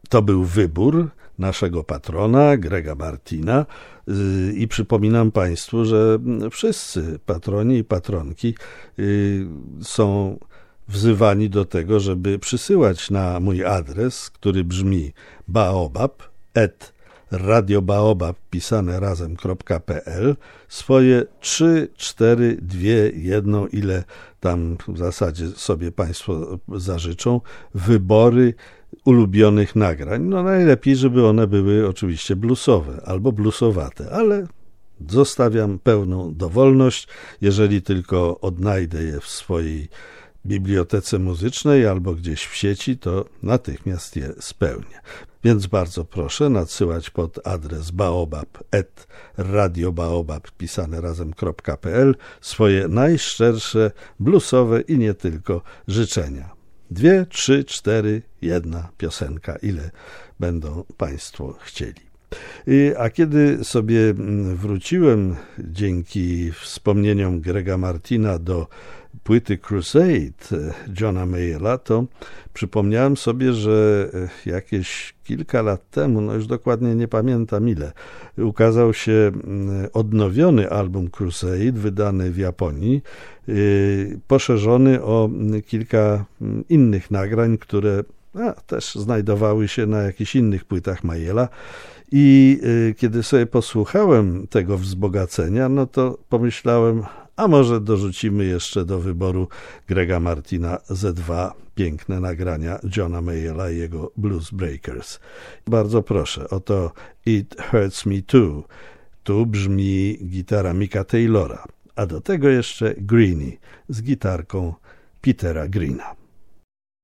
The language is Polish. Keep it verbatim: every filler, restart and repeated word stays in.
To był wybór naszego patrona, Grega Martina, i przypominam Państwu, że wszyscy patroni i patronki są wzywani do tego, żeby przysyłać na mój adres, który brzmi baobab at radiobaobab pisane razem.pl swoje trzy, cztery, dwie, jedną, ile tam w zasadzie sobie Państwo zażyczą, wybory ulubionych nagrań. No najlepiej, żeby one były oczywiście bluesowe albo bluesowate, ale zostawiam pełną dowolność. Jeżeli tylko odnajdę je w swojej bibliotece muzycznej albo gdzieś w sieci, to natychmiast je spełnię. Więc bardzo proszę nadsyłać pod adres baobab at radiobaobab pisane razem.pl swoje najszczersze bluesowe i nie tylko życzenia. Dwie, trzy, cztery, jedna piosenka, ile będą Państwo chcieli. A kiedy sobie wróciłem dzięki wspomnieniom Grega Martina do płyty Crusade Johna Mayalla, to przypomniałem sobie, że jakieś kilka lat temu, no już dokładnie nie pamiętam ile, ukazał się odnowiony album Crusade, wydany w Japonii, poszerzony o kilka innych nagrań, które a, też znajdowały się na jakichś innych płytach Mayalla. I kiedy sobie posłuchałem tego wzbogacenia, no to pomyślałem, a może dorzucimy jeszcze do wyboru Grega Martina ze dwa piękne nagrania Johna Mayalla i jego Blues Breakers. Bardzo proszę, oto It Hurts Me Too. Tu brzmi gitara Micka Taylora, a do tego jeszcze Greenie z gitarką Petera Greena.